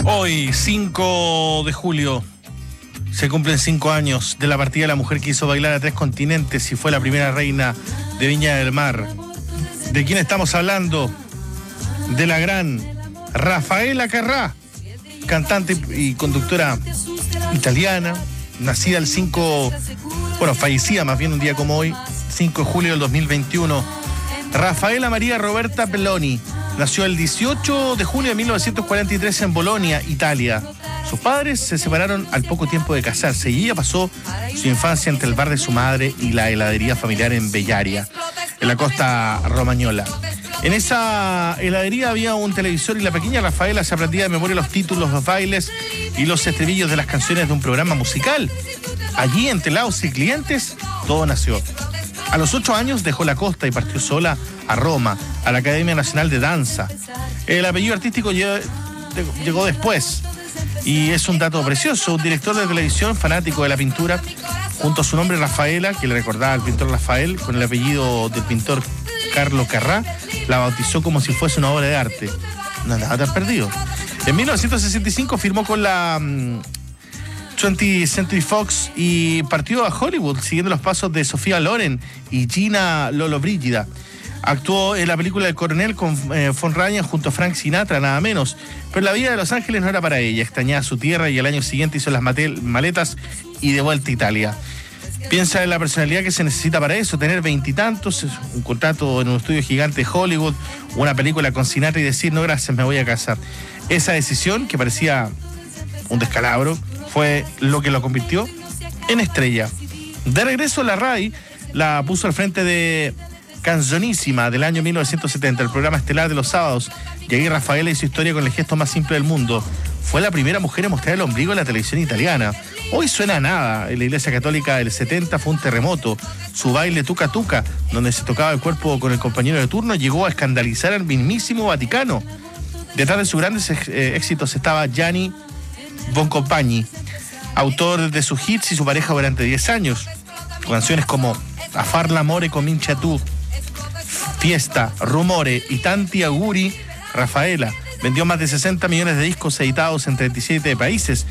Hoy, 5 de julio, se cumplen 5 años de la partida de la mujer que hizo bailar a 3 continentes y fue la primera reina de Viña del Mar. ¿De quién estamos hablando? De la gran Raffaella Carrà, cantante y conductora italiana, nacida el 5, fallecida más bien un día como hoy, 5 de julio del 2021. Raffaella Maria Roberta Belloni nació el 18 de junio de 1943 en Bolonia, Italia. Sus padres se separaron al poco tiempo de casarse y ella pasó su infancia entre el bar de su madre y la heladería familiar en Bellaria, en la costa romagnola. En esa heladería había un televisor y la pequeña Raffaella se aprendía de memoria los títulos, los bailes y los estribillos de las canciones de un programa musical. Allí, entre laos y clientes, todo nació. A los 8 años dejó la costa y partió sola a Roma, a la Academia Nacional de Danza. El apellido artístico llegó después y es un dato precioso. Un director de televisión fanático de la pintura, junto a su nombre Raffaella, que le recordaba al pintor Rafael, con el apellido del pintor Carlo Carrà, la bautizó como si fuese una obra de arte. No andaba tan perdido. En 1965 firmó con la 20th Century Fox y partió a Hollywood siguiendo los pasos de Sofía Loren y Gina Lollobrigida. Actuó en la película El Coronel con Von Ryan junto a Frank Sinatra, nada menos. Pero la vida de Los Ángeles no era para ella. Extrañaba su tierra y al año siguiente hizo las maletas y de vuelta a Italia. Piensa en la personalidad que se necesita para eso, tener 20 y tantos, un contrato en un estudio gigante de Hollywood, una película con Sinatra y decir, no gracias, me voy a casar. Esa decisión, que parecía un descalabro, fue lo que lo convirtió en estrella. De regreso, la RAI la puso al frente de Canzonissima del año 1970, el programa estelar de los sábados, y ahí Raffaella hizo historia con el gesto más simple del mundo. Fue la primera mujer en mostrar el ombligo en la televisión italiana. Hoy suena a nada. En la Iglesia Católica del 70 fue un terremoto. Su baile tuca tuca, donde se tocaba el cuerpo con el compañero de turno, llegó a escandalizar al mismísimo Vaticano. Detrás de sus grandes éxitos estaba Gianni Boncompagni, autor de sus hits y su pareja durante 10 años. Canciones como A far l'amore comincia tu, Fiesta, Rumore y Tanti auguri. Raffaella vendió más de 60 millones de discos editados en 37 países